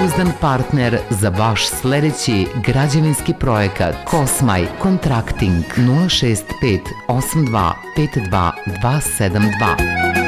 pouzdan partner za vaš sledeći građevinski projekat. Kosmaj Kontrakting 065 82 52 272.